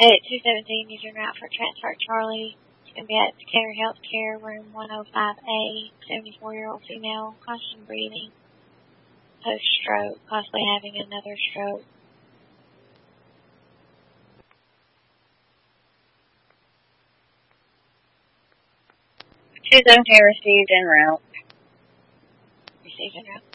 At 217, use your route for transfer Charlie. It's going to be at Decatur Healthcare, room 105A, 74-year-old female, constant breathing, post-stroke, possibly having another stroke. Received en route. Received en route.